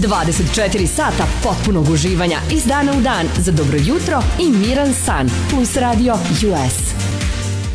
24 sata potpunog uživanja iz dana u dan za dobro jutro i miran san. Plus Radio US.